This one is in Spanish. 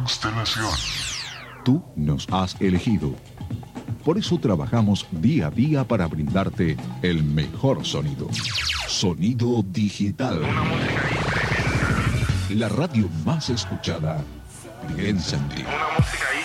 constelación. Tú nos has elegido. Por eso trabajamos día a día para brindarte el mejor sonido. Sonido digital. Una música ahí tremenda. La radio más escuchada. Piensa en ti. Una música ahí